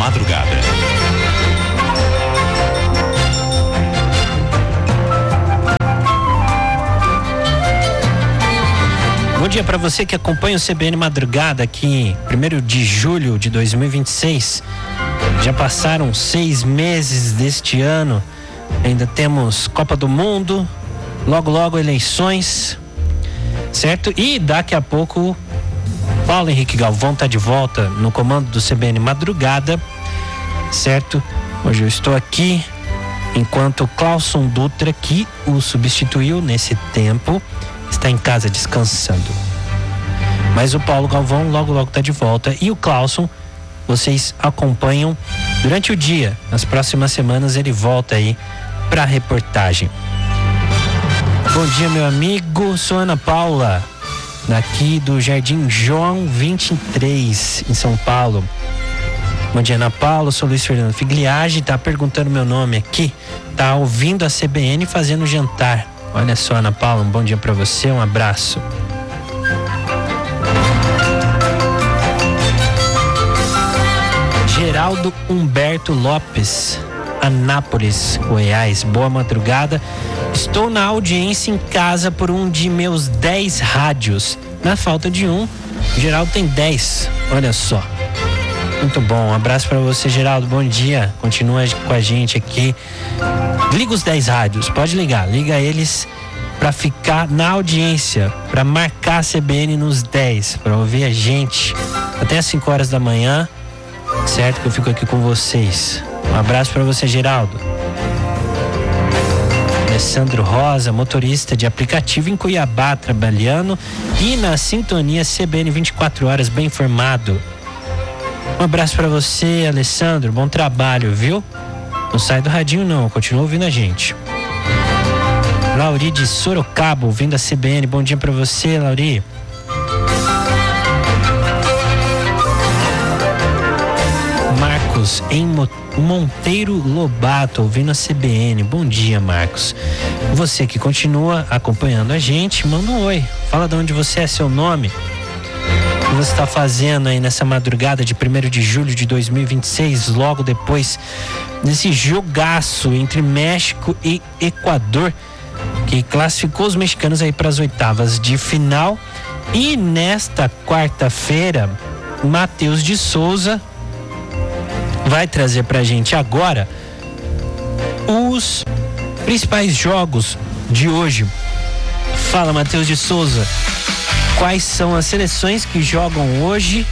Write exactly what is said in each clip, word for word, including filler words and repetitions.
madrugada. Bom dia para você que acompanha o C B N Madrugada aqui, primeiro de julho de dois mil e vinte e seis. Já passaram seis meses deste ano, ainda temos Copa do Mundo, logo logo eleições, certo? E daqui a pouco Paulo Henrique Galvão está de volta no comando do C B N Madrugada, certo? Hoje eu estou aqui, enquanto Clauson Dutra, que o substituiu nesse tempo, está em casa descansando. Mas o Paulo Galvão logo logo está de volta. E o Clauson, vocês acompanham durante o dia. Nas próximas semanas ele volta aí para a reportagem. Bom dia, meu amigo. Sou Ana Paula, daqui do Jardim João vinte e três, em São Paulo. Bom dia, Ana Paula. Sou Luiz Fernando Figliage. Tá perguntando meu nome aqui. Tá ouvindo a C B N fazendo jantar. Olha só, Ana Paula, um bom dia para você, um abraço. Geraldo Humberto Lopes, Anápolis, Goiás. Boa madrugada. Estou na audiência em casa por um de meus dez rádios. Na falta de um, o Geraldo tem dez. Olha só. Muito bom, um abraço para você, Geraldo, bom dia, continua com a gente aqui. Liga os dez rádios, pode ligar, liga eles para ficar na audiência, para marcar a C B N nos dez, para ouvir a gente até às cinco horas da manhã, certo? Que eu fico aqui com vocês. Um abraço para você, Geraldo. Alessandro Rosa, motorista de aplicativo em Cuiabá, trabalhando e na sintonia C B N vinte e quatro horas, bem informado. Um abraço pra você, Alessandro, bom trabalho, viu? Não sai do radinho não, continua ouvindo a gente. Lauri de Sorocaba, ouvindo a C B N, bom dia pra você, Lauri. Marcos em Monteiro Lobato, ouvindo a C B N, bom dia, Marcos. Você que continua acompanhando a gente, manda um oi, fala de onde você é, seu nome. O que você está fazendo aí nessa madrugada de primeiro de julho de dois mil e vinte e seis, logo depois desse jogaço entre México e Equador, que classificou os mexicanos aí para as oitavas de final. E nesta quarta-feira, Matheus de Souza vai trazer pra gente agora os principais jogos de hoje. Fala, Matheus de Souza. Quais são as seleções que jogam hoje?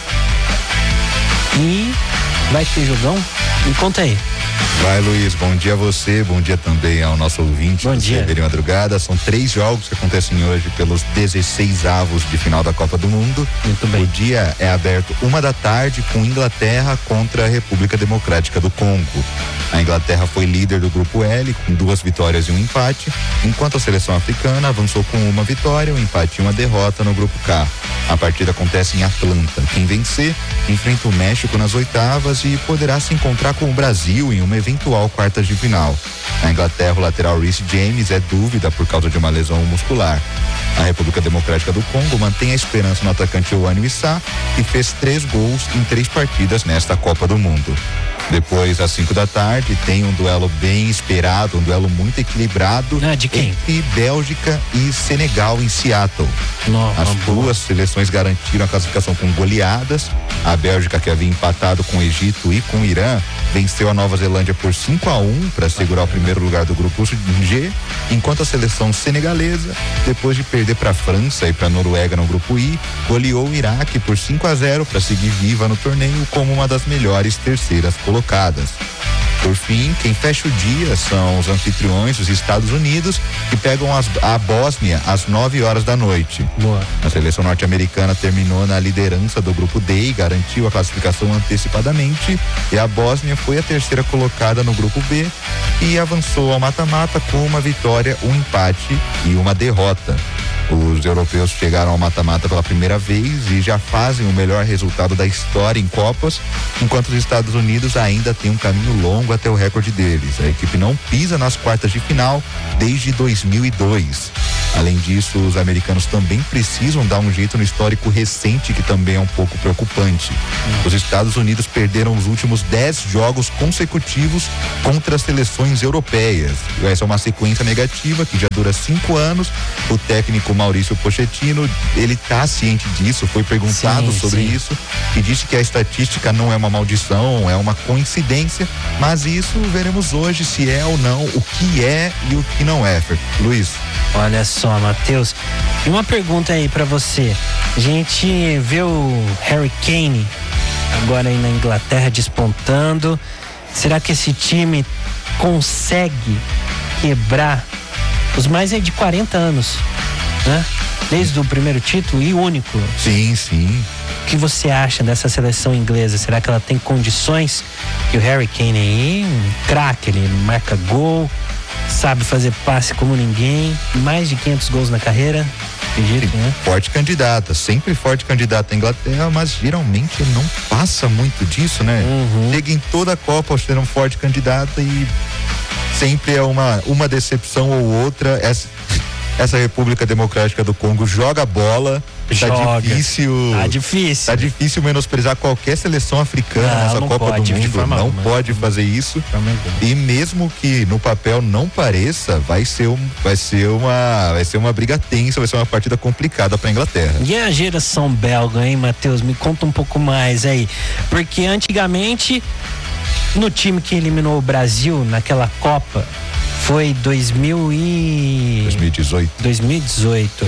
E vai ter jogão? Me conta aí. Vai, Luiz, bom dia a você, bom dia também ao nosso ouvinte. Bom dia. De madrugada, são três jogos que acontecem hoje pelos dezesseis avos de final da Copa do Mundo. Muito bem. O dia é aberto uma da tarde com Inglaterra contra a República Democrática do Congo. A Inglaterra foi líder do grupo L com duas vitórias e um empate, enquanto a seleção africana avançou com uma vitória, um empate e uma derrota no grupo K. A partida acontece em Atlanta. Quem vencer enfrenta o México nas oitavas e poderá se encontrar com o Brasil em uma eventual quartas de final. Na Inglaterra, o lateral Reece James é dúvida por causa de uma lesão muscular. A República Democrática do Congo mantém a esperança no atacante Ioane Wissá, que fez três gols em três partidas nesta Copa do Mundo. Depois, às cinco da tarde, tem um duelo bem esperado, um duelo muito equilibrado ah, de quem? entre Bélgica e Senegal em Seattle. Não, As não, duas não. seleções garantiram a classificação com goleadas. A Bélgica, que havia empatado com o Egito e com o Irã, venceu a Nova Zelândia por cinco a um para segurar o primeiro lugar do grupo G, enquanto a seleção senegalesa, depois de perder para a França e para a Noruega no grupo I, goleou o Iraque por cinco a zero para seguir viva no torneio como uma das melhores terceiras colocadas. Por fim, quem fecha o dia são os anfitriões, os Estados Unidos, que pegam as, a Bósnia às nove horas da noite. Boa. A seleção norte-americana terminou na liderança do grupo D e garantiu a classificação antecipadamente, e a Bósnia foi a terceira colocada no grupo B e avançou ao mata-mata com uma vitória, um empate e uma derrota. Os europeus chegaram ao mata-mata pela primeira vez e já fazem o melhor resultado da história em Copas, enquanto os Estados Unidos ainda têm um caminho longo até o recorde deles. A equipe não pisa nas quartas de final desde dois mil e dois. Além disso, os americanos também precisam dar um jeito no histórico recente, que também é um pouco preocupante. Os Estados Unidos perderam os últimos dez jogos consecutivos contra as seleções europeias. Essa é uma sequência negativa que já dura cinco anos. O técnico Maurício Pochettino, ele está ciente disso, foi perguntado sim, sobre sim. isso e disse que a estatística não é uma maldição, é uma coincidência, mas isso veremos hoje se é ou não, o que é e o que não é. Luiz. Olha só, Matheus, e uma pergunta aí pra você. A gente vê o Harry Kane agora aí na Inglaterra despontando. Será que esse time consegue quebrar os mais aí de quarenta anos, né? Desde o primeiro título e único. Sim, sim. O que você acha dessa seleção inglesa? Será que ela tem condições? E o Harry Kane aí, um craque, ele marca gol, sabe fazer passe como ninguém, mais de quinhentos gols na carreira. Acredito, né? Forte candidata, sempre forte candidata à Inglaterra, mas geralmente não passa muito disso, né? Uhum. Chega em toda a Copa sendo um forte candidata e sempre é uma, uma decepção ou outra. Essa, essa República Democrática do Congo joga bola. Joga. Tá difícil. Tá difícil. Tá difícil menosprezar qualquer seleção africana não, nessa não Copa pode, do Mundo. Não alguma. pode fazer isso. E mesmo que no papel não pareça, vai ser, um, vai ser uma, vai ser uma briga tensa, vai ser uma partida complicada pra Inglaterra. E a geração belga, hein, Matheus? Me conta um pouco mais aí. Porque antigamente, no time que eliminou o Brasil naquela Copa, foi dois mil e... dois mil e dezoito. dois mil e dezoito.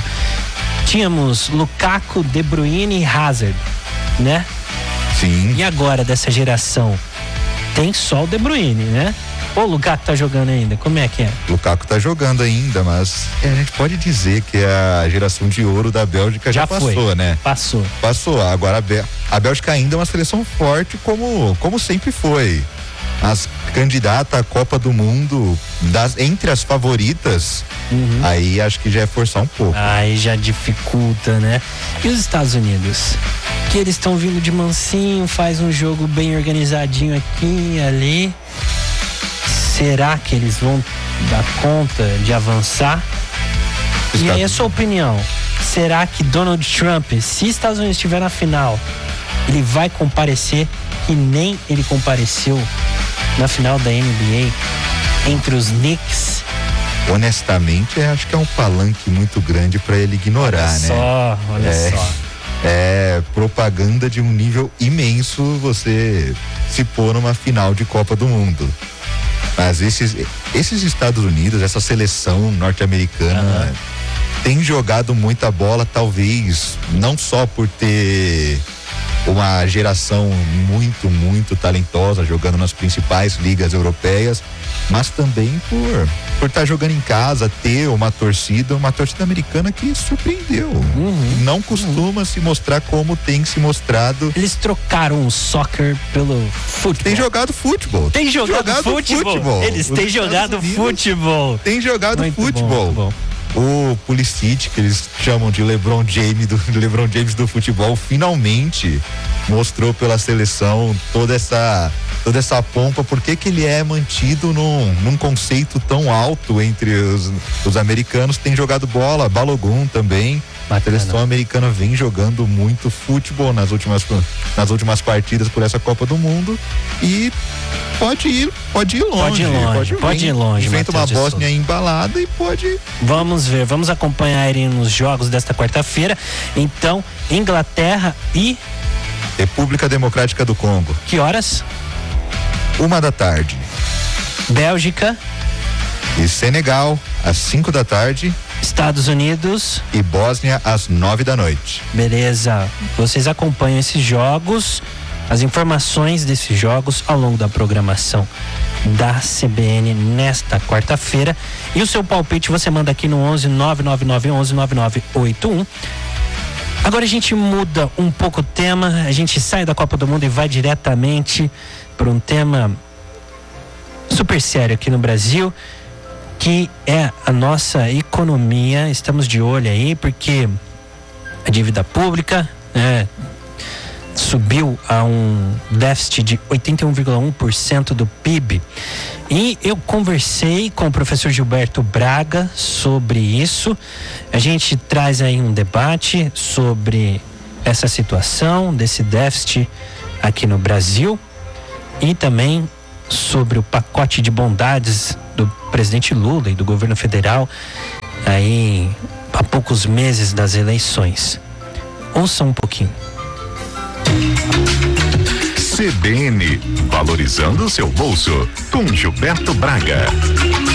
Tínhamos Lukaku, De Bruyne e Hazard, né? Sim. E agora dessa geração tem só o De Bruyne, né? Ou o Lukaku tá jogando ainda? Como é que é? Lukaku tá jogando ainda, mas é, a gente pode dizer que a geração de ouro da Bélgica já, já passou, foi. né? Passou. Passou. Agora a, Bé- a Bélgica ainda é uma seleção forte como, como sempre foi. As candidata à Copa do Mundo, das, entre as favoritas, uhum. aí acho que já é forçar um pouco. Aí já dificulta, né? E os Estados Unidos? Que eles estão vindo de mansinho, faz um jogo bem organizadinho aqui e ali. Será que eles vão dar conta de avançar? E aí a sua opinião? Será que Donald Trump, se Estados Unidos estiver na final, ele vai comparecer que nem ele compareceu na final da N B A entre os Knicks? Honestamente, acho que é um palanque muito grande para ele ignorar, olha né? Só, olha é, só. É propaganda de um nível imenso você se pôr numa final de Copa do Mundo. Mas esses, esses Estados Unidos, essa seleção norte-americana, uhum. tem jogado muita bola, talvez não só por ter uma geração muito, muito talentosa jogando nas principais ligas europeias, mas também por por estar tá jogando em casa, ter uma torcida, uma torcida americana que surpreendeu. Uhum. Não costuma uhum. se mostrar como tem se mostrado. Eles trocaram o soccer pelo futebol. Tem jogado futebol. Tem jogado, jogado futebol. futebol. Eles têm jogado futebol. Tem jogado muito futebol. Bom, o Pulisic, que eles chamam de LeBron James do LeBron James do futebol, finalmente mostrou pela seleção toda essa toda essa pompa. Por que que ele é mantido num, num conceito tão alto entre os, os americanos? Tem jogado bola, Balogun também. A seleção americana vem jogando muito futebol nas últimas, nas últimas partidas por essa Copa do Mundo e pode ir, pode ir longe. Pode ir longe, pode, pode ir longe. Enfrenta uma Bósnia embalada e pode. Vamos ver, vamos acompanhar ele nos jogos desta quarta-feira. Então, Inglaterra e República Democrática do Congo. Que horas? Uma da tarde. Bélgica e Senegal às cinco da tarde. Estados Unidos e Bósnia às nove da noite. Beleza. Vocês acompanham esses jogos, as informações desses jogos ao longo da programação da C B N nesta quarta-feira. E o seu palpite você manda aqui no onze nove nove nove onze nove nove oito um. Agora a gente muda um pouco o tema, a gente sai da Copa do Mundo e vai diretamente para um tema super sério aqui no Brasil, que é a nossa economia. Estamos de olho aí porque a dívida pública, né, subiu a um déficit de oitenta e um vírgula um por cento do P I B. E eu conversei com o professor Gilberto Braga sobre isso. A gente traz aí um debate sobre essa situação desse déficit aqui no Brasil e também sobre o pacote de bondades do presidente Lula e do governo federal aí a poucos meses das eleições. Ouça um pouquinho. C B N, valorizando o seu bolso, com Gilberto Braga.